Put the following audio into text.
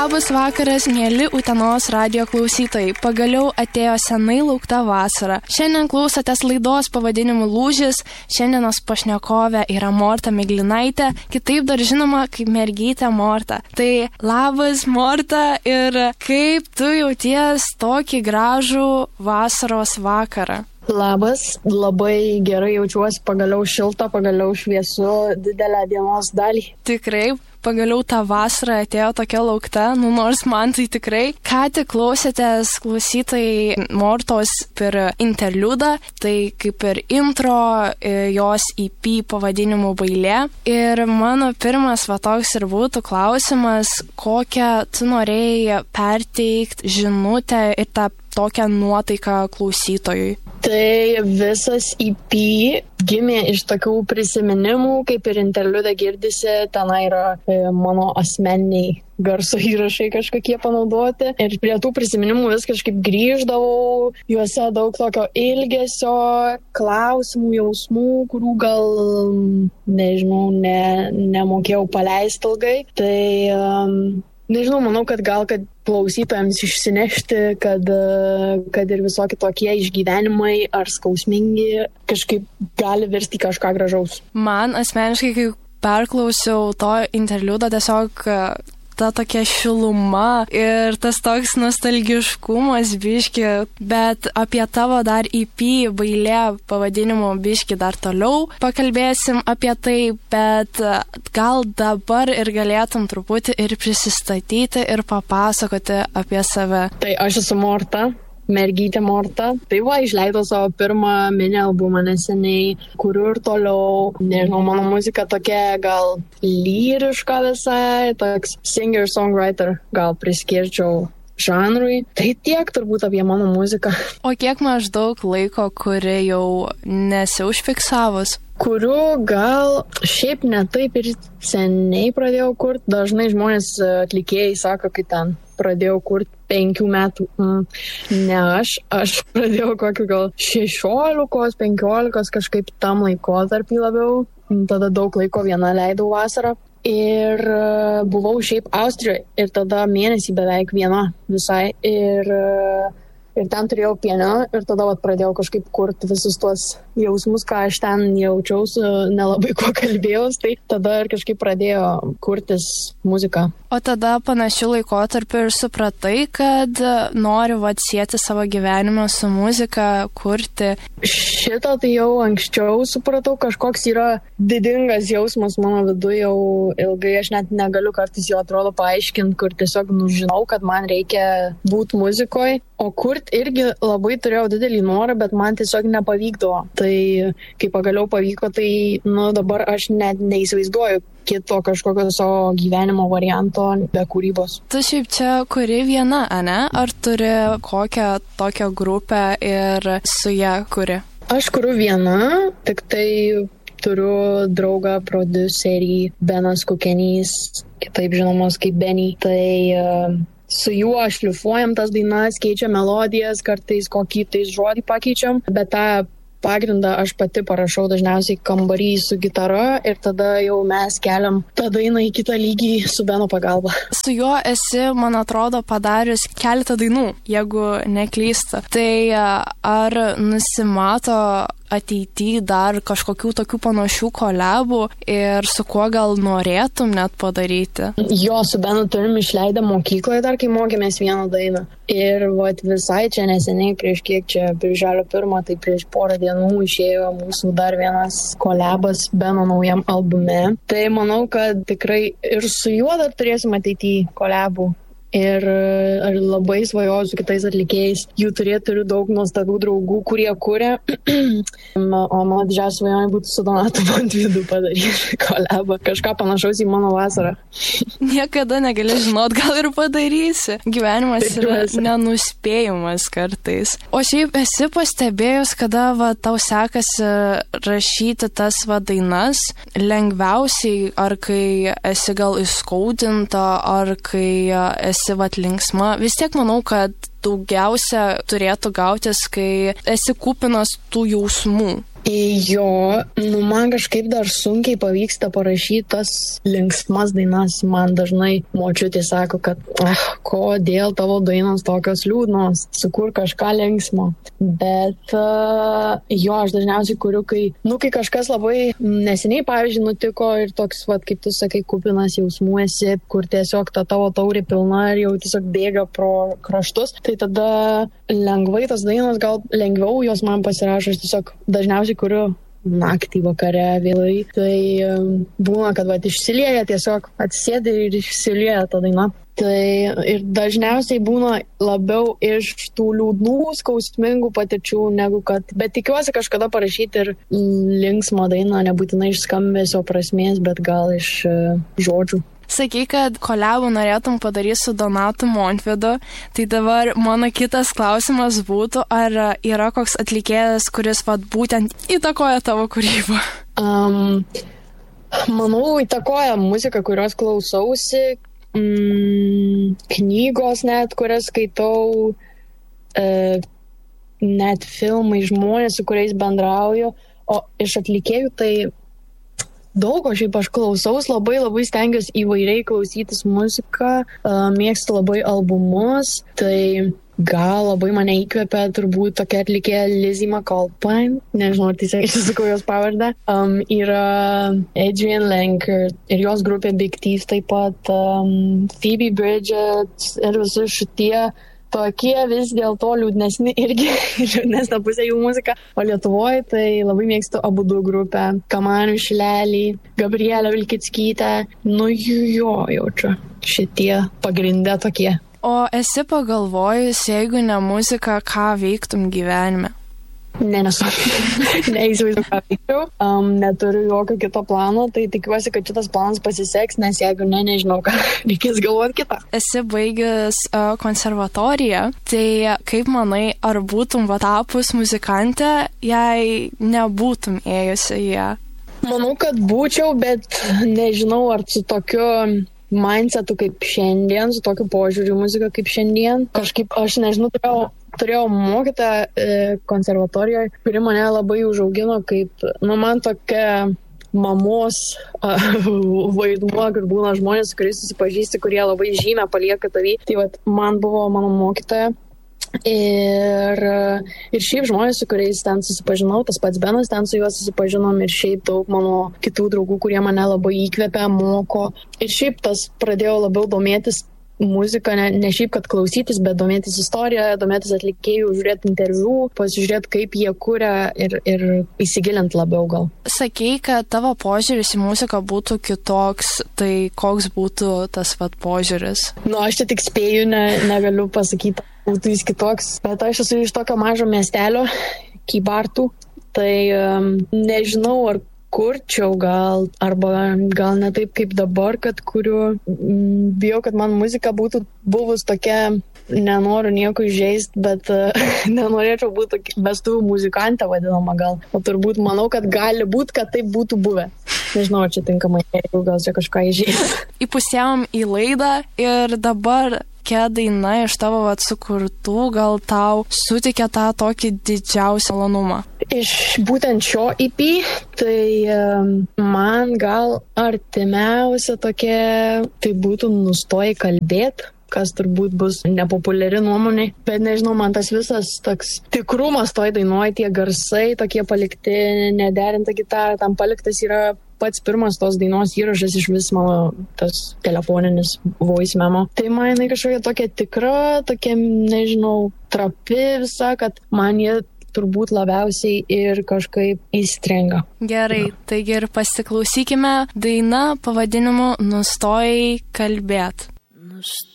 Labas vakaras, mėly Utenos radijo klausytojai. Pagaliau atėjo senai laukta vasara. Šiandien klausotės laidos pavadinimu Lūžis. Šiandienos pašnekovė yra Morta Miglinaitė, kitaip dar žinoma kaip mergytė Morta. Tai labas Morta, ir kaip tu jauties tokį gražų vasaros vakarą? Labas, labai gerai jaučiuosi, pagaliau šilta, pagaliau šviesu didelę dienos dalį. Tikrai, pagaliau ta vasara atėjo tokia laukta, nors man tai tikrai. Ką tik klausėtės klausytojai Mortos per interliudą, tai kaip ir intro jos EP pavadinimu Bailė. Ir mano pirmas toks ir būtų klausimas, kokią tu norėjai perteikti žinutę ir tą tokią nuotaiką klausytojui. Tai visas EP gimė iš tokių prisiminimų, kaip ir interliude girdisi, ten yra mano asmeniniai garso įrašai kažkokie panaudoti. Ir prie tų prisiminimų vis kažkaip grįždavau, juose daug tokio ilgesio, klausimų, jausmų, kurių gal, nežinau, nemokėjau paleisti ilgai. Tai nežinau, manau, kad klausytojams išsinešti, kad ir visokie tokie išgyvenimai ar skausmingi kažkaip gali virsti kažką gražaus. Man asmeniškai, kai perklausiau to interliudo, tiesiog ta tokia šiluma ir tas toks nostalgiškumas biški, bet apie tavo dar EP Bailė pavadinimu biški dar toliau pakalbėsim apie tai, bet gal dabar ir galėtum truputį ir prisistatyti ir papasakoti apie save. Tai aš esu Morta, mergytė Morta. Tai išleidau savo pirmą mini albumą neseniai, kuriu ir toliau. Nežinau, mano muzika tokia gal lyriška visai, toks singer-songwriter, gal priskirčiau žanrui. Tai tiek turbūt apie mano muziką. O kiek maždaug laiko, kuri jau nesi užfiksavus? Kuriu gal šiaip ne taip ir seniai pradėjau kurti. Dažnai žmonės atlikėjai sako, kai ten pradėjau kurti 5 metų. Ne aš pradėjau kokiu gal 16-15 kažkaip tam laikotarpį labiau. Tada daug laiko viena leidau vasarą. Ir buvau šiaip Austrijoje ir tada mėnesį beveik viena visai. Ir ten turėjau pianiną ir tada pradėjau kažkaip kurti visus tuos jausmus, ką aš ten jaučiausi, nelabai kuo kalbėjau, tai tada ir kažkaip pradėjo kurtis muzika. O tada panašių laikotarpių ir supratai, kad nori sieti savo gyvenimą su muzika, kurti? Šitą tai jau anksčiau supratau, kažkoks yra didingas jausmas mano viduje jau ilgai, aš net negaliu kartais jo atrodo paaiškinti, kur tiesiog žinau, kad man reikia būti muzikoje, o kurt irgi labai turėjau didelį norą, bet man tiesiog nepavykdavo. Tai kai pagaliau pavyko, tai dabar aš net neįsivaizduoju kito kažkokio savo gyvenimo varianto be kūrybos. Tu šiaip čia kuri viena, ane? Ar turi kokią tokią grupę ir su ją kuri? Aš kuriu viena, tik tai turiu draugą, prodiuserį Benas Kukenys, kitaip žinomas kaip Benny. Tai su juo šlifuojam tas dainas, keičiam melodijas, kartais kokį tai žodį pakeičiam, bet tą pagrindą aš pati parašau dažniausiai kambarį su gitara ir tada jau mes keliam tą dainą į kitą lygį su Beno pagalba. Su juo esi, man atrodo, padarius keletą dainų, jeigu neklysta. Tai ar nusimato ateityje dar kažkokių tokių panašių kolabų ir su kuo gal norėtum net padaryti? Jo, su Benu turim išleidę mokykloje dar, kai mokėmės vieną dainą. Ir visai čia neseniai, prieš kiek čia, birželio 1, tai prieš porą dienų išėjo mūsų dar vienas kolabas Beno naujam albume. Tai manau, kad tikrai ir su juo dar turėsim ateityje kolabų. Ir labai svajoju su kitais atlikėjais. Jų turiu daug nuostabių draugų, kurie kuria. O mano didžiausia svajonė būtų su Donatu Montvydu padaryti kolabą. Kažką panašaus į mano vasarą. Niekada negali žinot, gal ir padarysi. Gyvenimas yra nenuspėjimas kartais. O šiaip esi pastebėjus, kada tau sekasi rašyti tas dainas lengviausiai, ar kai esi gal įskaudinta, ar kai esi linksma. Vis tiek manau, kad daugiausia turėtų gautis, kai esi kupinas tų jausmų. Jo, man kažkaip dar sunkiai pavyksta parašyti tas linksmas dainas. Man dažnai močiutė sako, kad kodėl tavo dainos tokios liūdnos, sukur kažką linksmo. Bet aš dažniausiai kuriu, kai kažkas labai neseniai, pavyzdžiui, nutiko ir toks, kaip tu sakai, kupinas jausmų esi, kur tiesiog ta tavo taurė pilna ir jau tiesiog bėga pro kraštus, tai tada lengvai tas dainos, gal lengviau jos man pasirašo, aš tiesiog dažniausiai kuriu naktį, vakare, vėlai. Tai būna, kad išsilieja, tiesiog atsisėdi ir išsilieja ta daina. Tai ir dažniausiai būna labiau iš tų liūdnų, skausmingų patirčių, negu kad, bet tikiuosi kažkada parašyti ir linksmą dainą, nebūtinai iš skambesio prasmės, bet gal iš žodžių. Sakai, kad kolabų norėtum padaryti su Donatu Montvydu, tai dabar mano kitas klausimas būtų, ar yra koks atlikėjas, kuris būtent įtakoja tavo kūrybą? Manau, įtakoja muzika, kurios klausausi, knygos net, kurias skaitau, net filmai, žmonės, su kuriais bendrauju, o iš atlikėjų tai daug, šiaip aš klausaus, labai stengiuosi įvairiai klausytis muziką, mėgstu labai albumus, tai gal labai mane įkvepia turbūt tokia atlikėja Lizzie McAlpine, nežinau, teisingai išsakau jos pavardę, yra Adrienne Lenker ir jos grupė Big Thief taip pat, Phoebe Bridgers ir visi šitie tokie vis dėl to liūdnesni irgi, liūdnesnė pusė jų muzika. O Lietuvoje tai labai mėgstu Abudu grupę, Kamanių Šilelį, Gabrielę Vilkickytę, jaučiu, šitie pagrinde tokie. O esi pagalvojus, jeigu ne muzika, ką veiktum gyvenime? Nesu. Neįsivaizduoju, ką veikčiau. Neturiu jokio kito plano, tai tikiuosi, kad šitas planas pasiseks, nes jeigu nežinau, ką reikės galvoti kitą. Esi baigęs konservatoriją, tai kaip manai, ar būtum tapus muzikantė, jei nebūtum ėjusi į ją? Manau, kad būčiau, bet nežinau, ar su tokiu mindsetu kaip šiandien, su tokiu požiūriu muziką kaip šiandien. Kažkaip, aš nežinau, turėjau mokytą konservatorijoje, kuri mane labai užaugino kaip, man tokia mamos vaidmuo, kur būna žmonės, su kuriais susipažįsti, kurie labai žymę palieka tavį. Tai man buvo mano mokytoja. Ir šiaip žmonės, su kuriais ten susipažinau, tas pats Benas, ten su juos susipažinom ir šiaip daug mano kitų draugų, kurie mane labai įkvepia, moko. Ir šiaip tas pradėjau labiau domėtis muziką, ne šiaip, kad klausytis, bet domėtis istoriją, domėtis atlikėjų, žiūrėti interviu, pasižiūrėti, kaip jie kuria ir įsigilint labiau gal. Sakei, kad tavo požiūris į muziką būtų kitoks, tai koks būtų tas požiūris? Aš čia tik spėju, negaliu pasakyti, būtų jis kitoks, bet aš esu iš tokio mažo miestelio, Kybartų, tai nežinau, ar kurčiau gal, arba gal ne taip kaip dabar, kad kuriu. Bijau, kad man muzika būtų buvus tokia, nenoriu nieko įžeisti, bet nenorėčiau būti vestuvių muzikantė vadinama gal. O turbūt manau, kad gali būti, kad taip būtų buvę. Nežinau, čia tinkamai, jeigu gal čia kažką įžeisti. Įpusėjom į laidą ir dabar kokia daina iš tavo sukurtų gal tau suteikė tą tokį didžiausią malonumą? Iš būtent šio EP, tai man gal artimiausia tokia, tai būtų Nustoji kalbėt, kas turbūt bus nepopuliari nuomonė, bet nežinau, man tas visas toks tikrumas toj dainuoja, tie garsai tokie palikti, nederinta gitara, tam paliktas yra pats pirmas tos dainos įrašas iš vis mano tas telefoninis voice memo. Tai man jinai kažkokia tokia tikra, tokia, nežinau, trapi visa, kad man jie turbūt labiausiai ir kažkaip įstringa. Gerai, taigi ir pasiklausykime daina pavadinimu Nustojai kalbėt.